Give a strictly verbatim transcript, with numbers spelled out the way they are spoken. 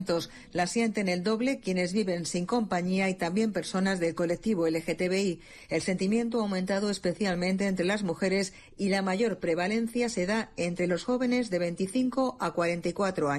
La sienten el doble quienes viven sin compañía y también personas del colectivo L G T B I. El sentimiento ha aumentado especialmente entre las mujeres y la mayor prevalencia se da entre los jóvenes de veinticinco a cuarenta y cuatro años.